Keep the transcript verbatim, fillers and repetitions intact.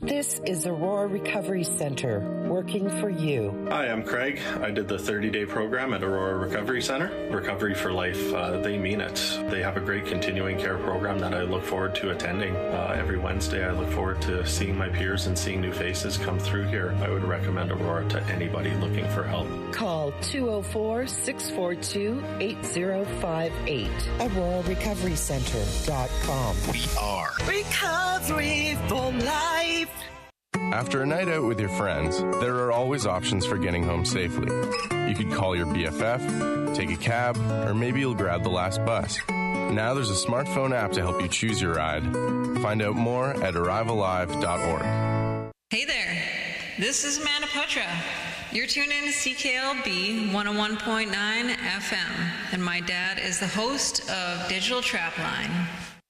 This is Aurora Recovery Center, working for you. Hi, I'm Craig. I did the thirty-day program at Aurora Recovery Center. Recovery for Life, uh, they mean it. They have a great continuing care program that I look forward to attending. Uh, every Wednesday, I look forward to seeing my peers and seeing new faces come through here. I would recommend Aurora to anybody looking for help. Call two oh four, six four two, eight oh five eight. Aurora Recovery Center dot com. We are Recovery for Life. After a night out with your friends, there are always options for getting home safely. You could call your B F F, take a cab, or maybe you'll grab the last bus. Now there's a smartphone app to help you choose your ride. Find out more at arrive alive dot org. Hey there, this is Amanda Putra. You're tuned in to C K L B one oh one point nine F M, and my dad is the host of Digital Trapline.